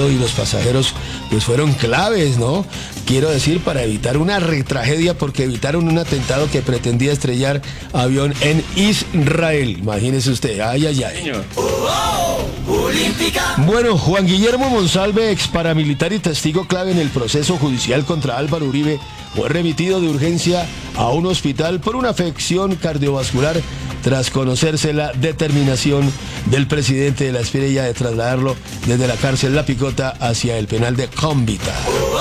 todo y los pasajeros pues fueron claves, ¿no? Quiero decir, para evitar una retragedia, porque evitaron un atentado que pretendía estrellar avión en Israel. Imagínese usted, ay, ay, ay. Bueno, Juan Guillermo Monsalve, ex paramilitar y testigo clave en el proceso judicial contra Álvaro Uribe, fue remitido de urgencia a un hospital por una afección cardiovascular tras conocerse la determinación del presidente de la Estrella de trasladarlo desde la cárcel La Picota hacia el penal de Cómbita.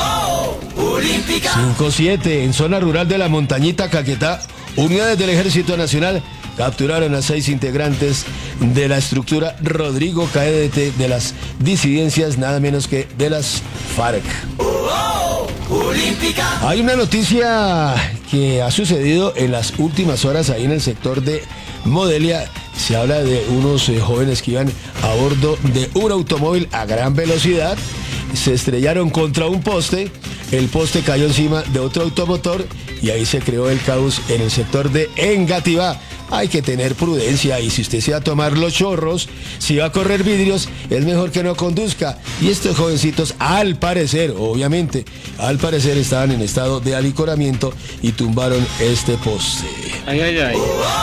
5-7, en zona rural de la Montañita, Caquetá, unidades del Ejército Nacional capturaron a 6 integrantes de la estructura Rodrigo Caedete de las disidencias, nada menos que de las FARC. Hay una noticia que ha sucedido en las últimas horas ahí en el sector de Modelia. Se habla de unos jóvenes que iban a bordo de un automóvil a gran velocidad, se estrellaron contra un poste, el poste cayó encima de otro automotor y ahí se creó el caos en el sector de Engativá. Hay que tener prudencia y si usted se va a tomar los chorros, si va a correr vidrios, es mejor que no conduzca. Y estos jovencitos, al parecer, obviamente, al parecer estaban en estado de alicoramiento y tumbaron este poste. Ay, ay, ay.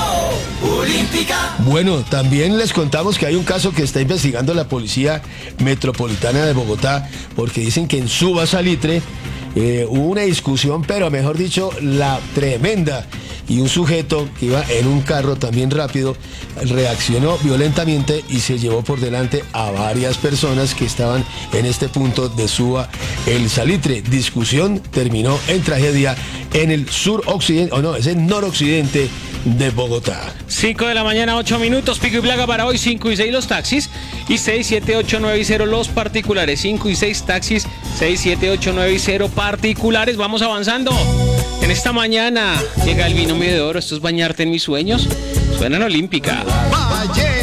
Bueno, también les contamos que hay un caso que está investigando la Policía Metropolitana de Bogotá, porque dicen que en Suba Salitre hubo una discusión, pero mejor dicho, la tremenda. Y un sujeto que iba en un carro también rápido reaccionó violentamente y se llevó por delante a varias personas que estaban en este punto de Suba el Salitre. Discusión terminó en tragedia en el suroccidente, o no, es el noroccidente de Bogotá. 5 de la mañana, 8 minutos, pico y plaga para hoy, 5 y 6 los taxis y 6, 7, 8, 9 y 0 los particulares. 5 y 6 taxis, 6, 7, 8, 9 y 0 particulares. Vamos avanzando. En esta mañana llega el binomio de oro. Esto es bañarte en mis sueños. Suena en Olímpica. Valle